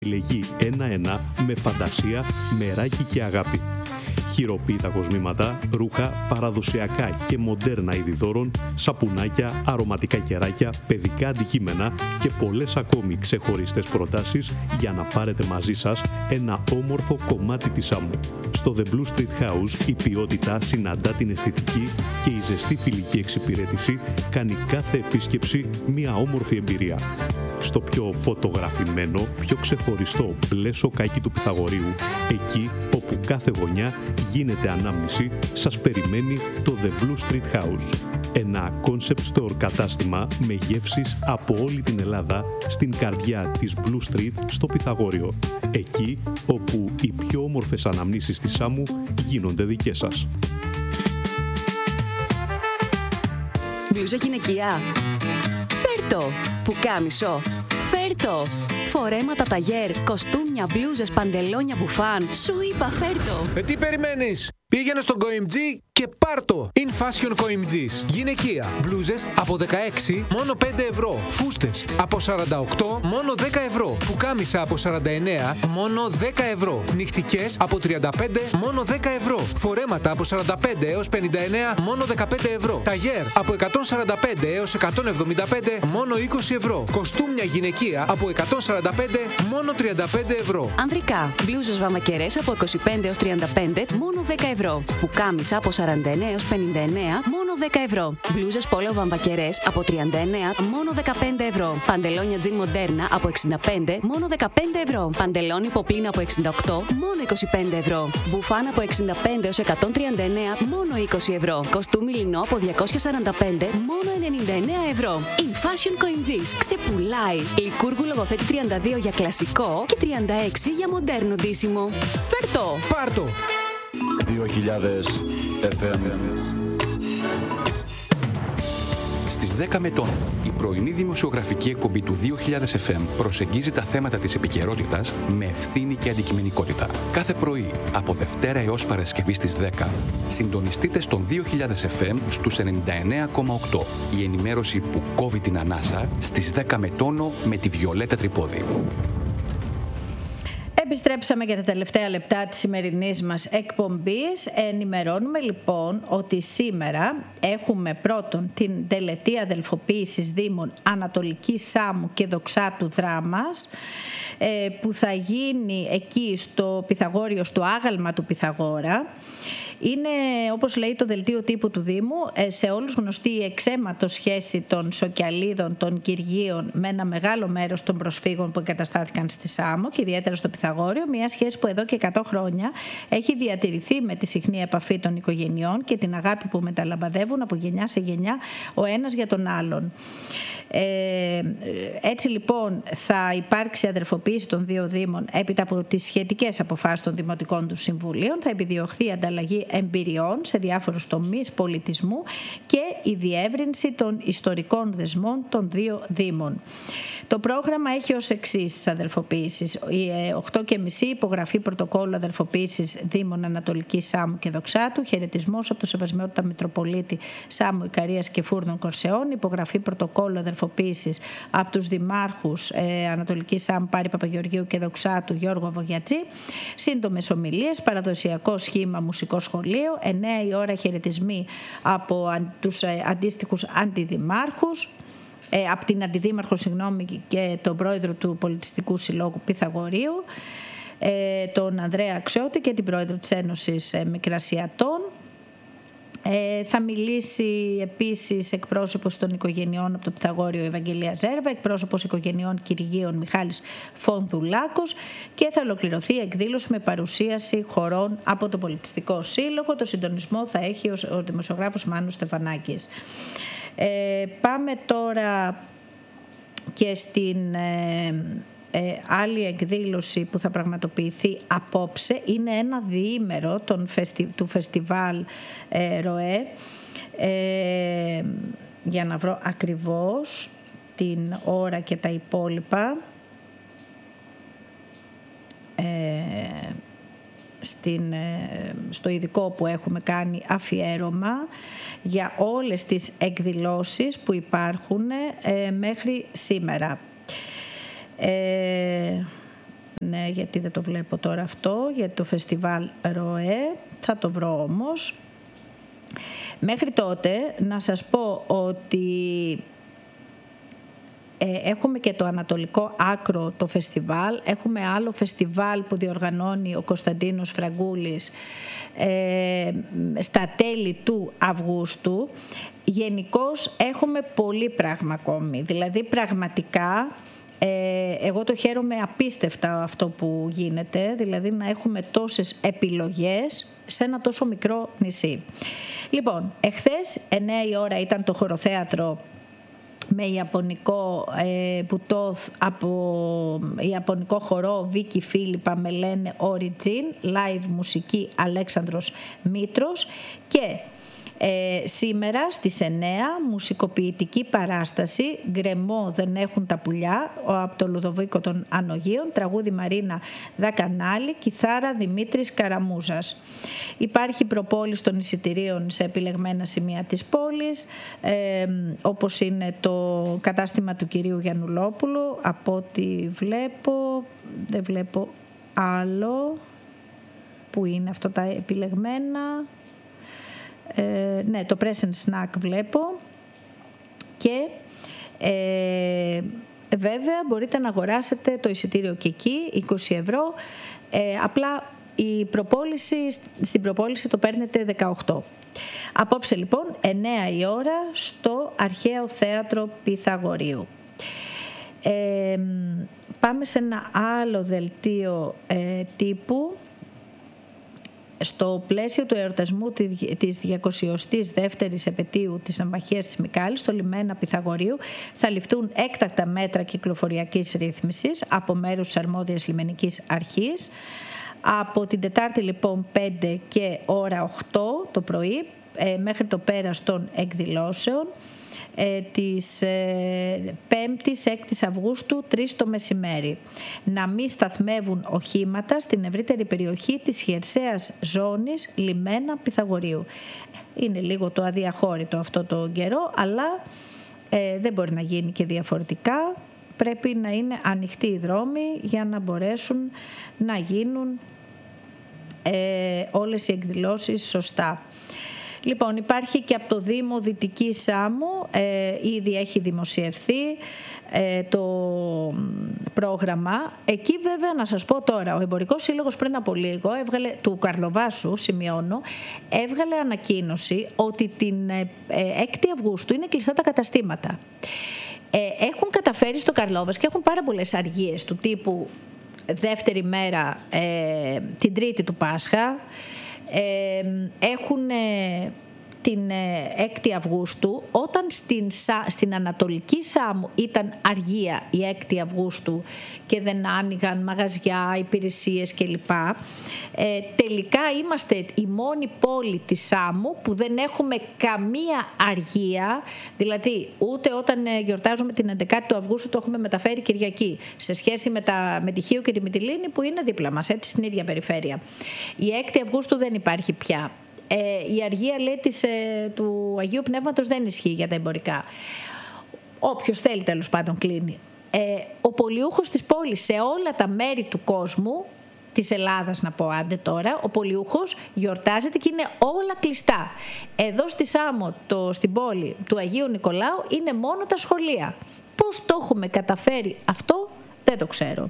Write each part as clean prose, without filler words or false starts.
Επιλεγεί ένα-ένα με φαντασία, μεράκι και αγάπη. Χειροποίητα κοσμήματα, ρούχα, παραδοσιακά και μοντέρνα είδη δώρων, σαπουνάκια, αρωματικά κεράκια, παιδικά αντικείμενα και πολλές ακόμη ξεχωριστές προτάσεις για να πάρετε μαζί σας ένα όμορφο κομμάτι της Σάμου. Στο The Blue Street House η ποιότητα συναντά την αισθητική και η ζεστή φιλική εξυπηρέτηση κάνει κάθε επίσκεψη μια όμορφη εμπειρία. Στο πιο φωτογραφημένο, πιο ξεχωριστό μπλε σοκάκι του Πυθαγορείου, εκεί όπου κάθε γωνιά γίνεται ανάμνηση, σας περιμένει το The Blue Street House. Ένα concept store κατάστημα με γεύσεις από όλη την Ελλάδα στην καρδιά της Blue Street στο Πυθαγόριο. Εκεί όπου οι πιο όμορφες αναμνήσεις της Σάμου γίνονται δικές σας. Μπλούζα γυναικεία. Φέρτο. Πουκάμισο. Φέρτο. Φορέματα ταγέρ, κοστούμια, μπλούζες, παντελόνια, μπουφάν. Σου είπα φέρτο. Τι περιμένεις? Πήγαινε στον COIMG και πάρτο! In Fashion COIMG's. Γυναικεία. Μπλούζες από 16 μόνο 5 ευρώ. Φούστες από 48 μόνο 10 ευρώ. Πουκάμισα από 49 μόνο 10 ευρώ. Νυχτικές από 35 μόνο 10 ευρώ. Φορέματα από 45 έως 59 μόνο 15 ευρώ. Ταγέρ από 145 έως 175 μόνο 20 ευρώ. Κοστούμια γυναικεία από 145 μόνο 35 ευρώ. Ανδρικά. Μπλούζες βαμακερές από 25 έως 35 μόνο 10 ευρώ. Πουκάμισα από 49 έως 59 μόνο 10 ευρώ. Μπλούζες πόλο βαμβακερές από 39 μόνο 15 ευρώ. Παντελόνια τζιν μοντέρνα από 65 μόνο 15 ευρώ. Παντελόνι ποπλίνα από 68 μόνο 25 ευρώ. Μπουφάν από 65 έως 139 μόνο 20 ευρώ. Κοστούμι λινό από 245 μόνο 99 ευρώ. In Fashion COIMG's. Ξεπουλάει. Λικούργου Λογοθέτη 32 για κλασικό και 36 για μοντέρνο ντύσιμο. Φέρτο! Πάρτο! 2000 FM. Στις 10 μετών, η πρωινή δημοσιογραφική εκπομπή του 2000 FM προσεγγίζει τα θέματα της επικαιρότητας με ευθύνη και αντικειμενικότητα. Κάθε πρωί, από Δευτέρα έως Παρασκευή στις 10, συντονιστείτε στον 2000 FM στους 99,8. Η ενημέρωση που κόβει την ανάσα στις 10 μετώνω με τη Βιολέτα Τρυπόδη. Επιστρέψαμε για τα τελευταία λεπτά της σημερινής μας εκπομπής. Ενημερώνουμε λοιπόν ότι σήμερα έχουμε πρώτον την τελετή αδελφοποίησης Δήμων Ανατολικής Σάμου και Δοξάτου Δράμας, που θα γίνει εκεί στο Πυθαγόριο, στο άγαλμα του Πυθαγόρα. Είναι, όπως λέει το δελτίο τύπου του Δήμου, σε όλους γνωστή η εξαίματος σχέση των Σοκιαλίδων, των Κυργίων με ένα μεγάλο μέρος των προσφύγων που εγκαταστάθηκαν στη Σάμο και ιδιαίτερα στο Πυθαγόριο, μια σχέση που εδώ και 100 χρόνια έχει διατηρηθεί με τη συχνή επαφή των οικογενειών και την αγάπη που μεταλαμπαδεύουν από γενιά σε γενιά ο ένας για τον άλλον. Έτσι λοιπόν θα υπάρξει αδερφοποίηση των δύο Δήμων έπειτα από τις σχετικές αποφάσεις των Δημοτικών του Συμβουλίων, θα επιδιωχθεί η ανταλλαγή εμπειριών σε διάφορους τομείς πολιτισμού και η διεύρυνση των ιστορικών δεσμών των δύο Δήμων. Το πρόγραμμα έχει ως εξής τις αδελφοποίησεις. 8:30 υπογραφή πρωτοκόλλου αδελφοποίησης Δήμων Ανατολικής Σάμου και Δοξάτου, χαιρετισμός από το Σεβασμιότητα Μητροπολίτη Σάμου, Ικαρίας και Φούρνων Κορσεών, υπογραφή πρωτοκόλλου αδελφοποίησης από τους Δημάρχους Ανατολικής Σάμου Πάρη Παπαγεωργίου και Δοξάτου Γιώργο Αβογιατζή, σύντομες ομιλίες, παραδοσιακό σχήμα μουσικό σχολείο, 9 η ώρα χαιρετισμοί από τους αντίστοιχους αντιδημάρχους, από την Αντιδήμαρχο και τον πρόεδρο του Πολιτιστικού Συλλόγου Πυθαγορείου, τον Ανδρέα Αξιώτη και την πρόεδρο της Ένωσης Μικρασιατών. Θα μιλήσει επίσης εκπρόσωπος των οικογενειών από το Πυθαγόριο Ευαγγελία Ζέρβα, εκπρόσωπος οικογενειών Κυργίων Μιχάλης Φονδουλάκος και θα ολοκληρωθεί η εκδήλωση με παρουσίαση χορών από το Πολιτιστικό Σύλλογο. Το συντονισμό θα έχει ο δημοσιογράφος Μάνος Στεφανάκης. Πάμε τώρα και στην άλλη εκδήλωση που θα πραγματοποιηθεί απόψε. Είναι ένα διήμερο του φεστιβάλ ΡΟΕ, για να βρω ακριβώς την ώρα και τα υπόλοιπα. Στο ειδικό που έχουμε κάνει αφιέρωμα για όλες τις εκδηλώσεις που υπάρχουν μέχρι σήμερα. Ναι, γιατί δεν το βλέπω τώρα αυτό, για το φεστιβάλ ΡΟΕ, θα το βρω όμως. Μέχρι τότε να σας πω ότι έχουμε και το Ανατολικό Άκρο το φεστιβάλ, έχουμε άλλο φεστιβάλ που διοργανώνει ο Κωνσταντίνος Φραγκούλης στα τέλη του Αυγούστου. Γενικώς έχουμε πολύ πράγμα ακόμη, δηλαδή πραγματικά εγώ το χαίρομαι απίστευτα αυτό που γίνεται, δηλαδή να έχουμε τόσες επιλογές σε ένα τόσο μικρό νησί. Λοιπόν, εχθές 9 η ώρα ήταν το χωροθέατρο με ιαπωνικό πουτόθ από ιαπωνικό χορό Βίκη Φίλιππα με λένε Origin, live μουσική Αλέξανδρος Μήτρος και σήμερα στις 9 μουσικοποιητική παράσταση Γκρεμό δεν έχουν τα πουλιά από το Λουδοβίκο των Ανογείων, τραγούδι Μαρίνα Δακανάλη, κιθάρα Δημήτρης Καραμούζας. Υπάρχει προπόληση των εισιτηρίων σε επιλεγμένα σημεία της πόλης, όπως είναι το κατάστημα του κυρίου Γιαννουλόπουλου, από ό,τι βλέπω, δεν βλέπω άλλο που είναι αυτά τα επιλεγμένα. Ναι, το Present Snack βλέπω και βέβαια μπορείτε να αγοράσετε το εισιτήριο και εκεί, 20 ευρώ, απλά στην προπόληση το παίρνετε 18. Απόψε λοιπόν 9 η ώρα στο Αρχαίο Θέατρο Πυθαγορείου. Πάμε σε ένα άλλο δελτίο τύπου. Στο πλαίσιο του εορτασμού της 202ης επετείου της Αμμαχίας της Μυκάλης στο λιμένα Πυθαγορείου θα ληφθούν έκτακτα μέτρα κυκλοφοριακής ρύθμισης από μέρους της αρμόδιας λιμενικής αρχής. Από την Τετάρτη λοιπόν 5 και ώρα 8 το πρωί μέχρι το πέρας των εκδηλώσεων της 5ης 6ης Αυγούστου 3 το μεσημέρι. Να μην σταθμεύουν οχήματα στην ευρύτερη περιοχή της χερσαίας ζώνης λιμένα Πυθαγορείου. Είναι λίγο το αδιαχώρητο αυτό το καιρό, αλλά δεν μπορεί να γίνει και διαφορετικά. Πρέπει να είναι ανοιχτοί οι δρόμοι για να μπορέσουν να γίνουν όλες οι εκδηλώσεις σωστά. Λοιπόν, υπάρχει και από το Δήμο Δυτική Σάμου, ήδη έχει δημοσιευθεί το πρόγραμμα. Εκεί βέβαια να σας πω τώρα, ο Εμπορικός Σύλλογος πριν από λίγο, του Καρλοβάσου, σημειώνω, έβγαλε ανακοίνωση ότι την 6η Αυγούστου είναι κλειστά τα καταστήματα. Έχουν καταφέρει στο Καρλόβας και έχουν πάρα πολλές αργίες του τύπου δεύτερη μέρα, την Τρίτη του Πάσχα, έχουν την 6η Αυγούστου, όταν στην Ανατολική Σάμου ήταν αργία η 6η Αυγούστου και δεν άνοιγαν μαγαζιά, υπηρεσίες κλπ. Τελικά είμαστε η μόνη πόλη της Σάμου που δεν έχουμε καμία αργία, δηλαδή ούτε όταν γιορτάζουμε την 11η του Αυγούστου το έχουμε μεταφέρει Κυριακή, σε σχέση με τη Χίο και τη Μυτιλήνη που είναι δίπλα μας, έτσι, στην ίδια περιφέρεια. Η 6η Αυγούστου δεν υπάρχει πια. Η αργία λέει του Αγίου Πνεύματος δεν ισχύει για τα εμπορικά. Όποιος θέλει τέλος πάντων κλείνει. Ο πολιούχος της πόλης σε όλα τα μέρη του κόσμου, της Ελλάδας να πω άντε τώρα, ο πολιούχος γιορτάζεται και είναι όλα κλειστά. Εδώ στη Σάμο, στην πόλη του Αγίου Νικολάου, είναι μόνο τα σχολεία. Πώς το έχουμε καταφέρει αυτό δεν το ξέρω.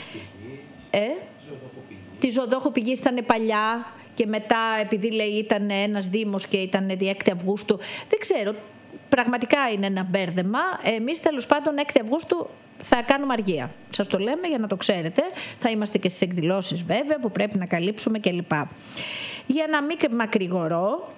Τη Ζωοδόχο-Πηγή ήταν παλιά και μετά επειδή λέει ήταν ένας δήμος και ήταν 6 Αυγούστου, δεν ξέρω, πραγματικά είναι ένα μπέρδεμα. Εμείς τέλος πάντων 6 Αυγούστου θα κάνουμε αργία. Σας το λέμε για να το ξέρετε. Θα είμαστε και στις εκδηλώσεις βέβαια που πρέπει να καλύψουμε κλπ. Για να μην μακρηγορώ,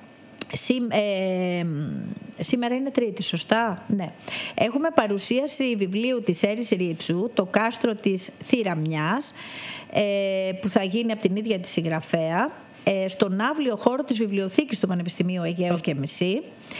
σήμερα είναι Τρίτη, σωστά? Ναι. Έχουμε παρουσίαση βιβλίου της Έρης Ρίτσου, το κάστρο της Θηραμιάς, που θα γίνει από την ίδια τη συγγραφέα, στον αύλιο χώρο της Βιβλιοθήκης του Πανεπιστημίου Αιγαίου και Μισή.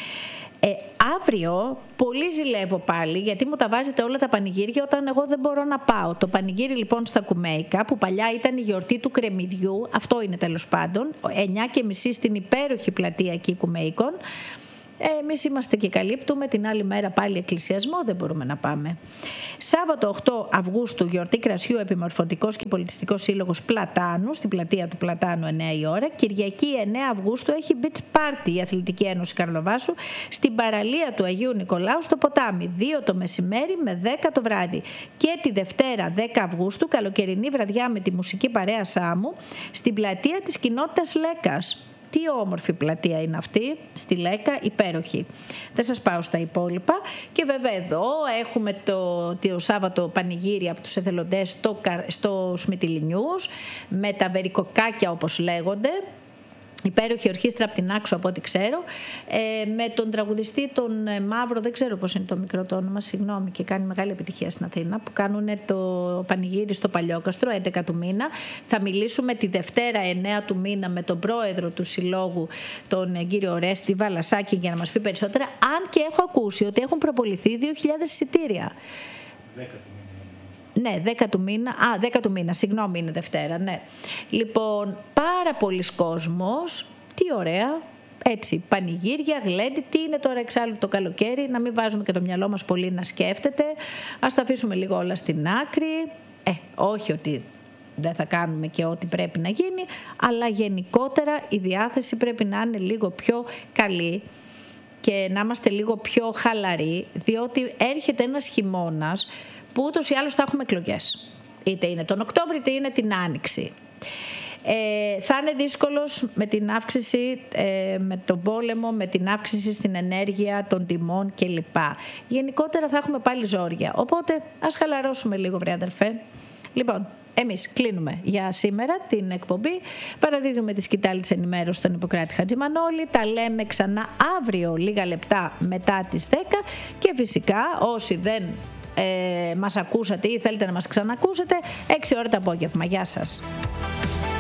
Αύριο πολύ ζηλεύω πάλι, γιατί μου τα βάζετε όλα τα πανηγύρια όταν εγώ δεν μπορώ να πάω. Το πανηγύρι λοιπόν στα Κουμέικα, που παλιά ήταν η γιορτή του κρεμμυδιού, αυτό είναι τέλος πάντων, 9:30 στην υπέροχη πλατεία εκεί Κουμέικων. Εμείς είμαστε και καλύπτουμε, την άλλη μέρα πάλι εκκλησιασμό δεν μπορούμε να πάμε. Σάββατο 8 Αυγούστου γιορτή κρασιού, Επιμορφωτικός και Πολιτιστικός Σύλλογος Πλατάνου, στην πλατεία του Πλατάνου 9 η ώρα. Κυριακή 9 Αυγούστου έχει beach party η Αθλητική Ένωση Καρλοβάσου στην παραλία του Αγίου Νικολάου στο Ποτάμι, 2 το μεσημέρι με 10 το βράδυ. Και τη Δευτέρα 10 Αυγούστου καλοκαιρινή βραδιά με τη μουσική παρέα Σάμου στην πλατεία της κοινότητας Λέκας. Τι όμορφη πλατεία είναι αυτή, στη Λέκα, υπέροχη. Δεν σας πάω στα υπόλοιπα. Και βέβαια εδώ έχουμε το Σάββατο πανηγύρι από τους εθελοντές στο Σμιτιλινιούς, με τα βερικοκάκια όπως λέγονται. Υπέροχη ορχήστρα από την Άξο από ό,τι ξέρω, με τον τραγουδιστή τον Μαύρο, δεν ξέρω πώς είναι το μικρό το όνομα, συγγνώμη, και κάνει μεγάλη επιτυχία στην Αθήνα, που κάνουν το πανηγύρι στο Παλιόκαστρο 11 του μήνα. Θα μιλήσουμε τη Δευτέρα 9 του μήνα με τον πρόεδρο του συλλόγου, τον κύριο Ορέστη Βαλασάκη, για να μας πει περισσότερα, αν και έχω ακούσει ότι έχουν προποληθεί 2.000 εισιτήρια. 10 Ναι, 10 του μήνα. 10 του μήνα, συγγνώμη, είναι Δευτέρα, ναι. Λοιπόν, πάρα πολλοί κόσμος, τι ωραία. Έτσι, πανηγύρια, γλέντι, τι είναι τώρα εξάλλου το καλοκαίρι, να μην βάζουμε και το μυαλό μας πολύ να σκέφτεται. Ας τα αφήσουμε λίγο όλα στην άκρη. Όχι ότι δεν θα κάνουμε και ό,τι πρέπει να γίνει, αλλά γενικότερα η διάθεση πρέπει να είναι λίγο πιο καλή και να είμαστε λίγο πιο χαλαροί, διότι έρχεται ένας χειμώνας που ούτως ή άλλως θα έχουμε εκλογές. Είτε είναι τον Οκτώβριο, είτε είναι την Άνοιξη. Θα είναι δύσκολος με την αύξηση, με τον πόλεμο, με την αύξηση στην ενέργεια, των τιμών κλπ. Γενικότερα θα έχουμε πάλι ζόρια. Οπότε ας χαλαρώσουμε λίγο, βρε αδερφέ. Λοιπόν, εμείς κλείνουμε για σήμερα την εκπομπή. Παραδίδουμε τη σκητάλη της ενημέρωσης στον Ιπποκράτη Χατζημανόλη. Τα λέμε ξανά αύριο, λίγα λεπτά μετά τις 10. Και φυσικά όσοι δεν μας ακούσατε ή θέλετε να μας ξανακούσετε, 6 ώρα το απόγευμα. Γεια σας.